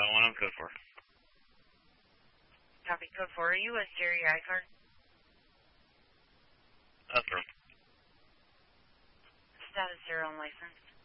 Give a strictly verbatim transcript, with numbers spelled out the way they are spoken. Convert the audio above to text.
Pilot one on code four. Copy code four. Are you a Jerry iCard? Affirm. Status zero on license.